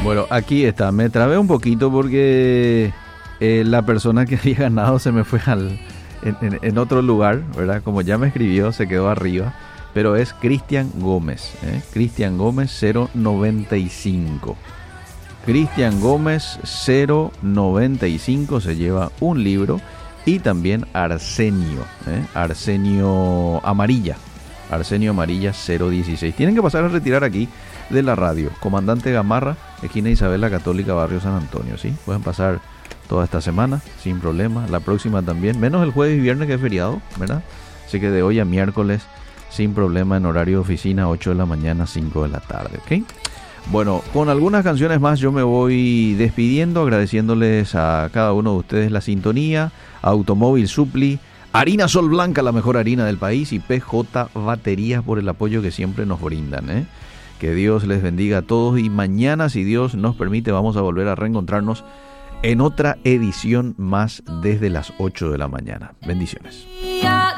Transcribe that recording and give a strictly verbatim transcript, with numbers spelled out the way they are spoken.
Bueno, aquí está. Me trabé un poquito porque eh, la persona que había ganado se me fue al, en, en, en otro lugar, ¿verdad? Como ya me escribió, se quedó arriba. Pero es Cristian Gómez, ¿eh? Cristian Gómez cero noventa y cinco. Cristian Gómez cero noventa y cinco se lleva un libro. Y también Arsenio, ¿eh? Arsenio Amarilla. Arsenio Amarilla cero dieciséis. Tienen que pasar a retirar aquí de la radio. Comandante Gamarra, esquina Isabela Católica, Barrio San Antonio, ¿sí? Pueden pasar toda esta semana sin problema. La próxima también, menos el jueves y viernes que es feriado, ¿verdad? Así que de hoy a miércoles sin problema en horario de oficina, ocho de la mañana, cinco de la tarde, ¿ok? Bueno, con algunas canciones más yo me voy despidiendo, agradeciéndoles a cada uno de ustedes la sintonía. Automóvil Supli, Harina Sol Blanca, la mejor harina del país, y P J Baterías por el apoyo que siempre nos brindan, ¿eh? Que Dios les bendiga a todos, y mañana, si Dios nos permite, vamos a volver a reencontrarnos en otra edición más desde las ocho de la mañana. Bendiciones.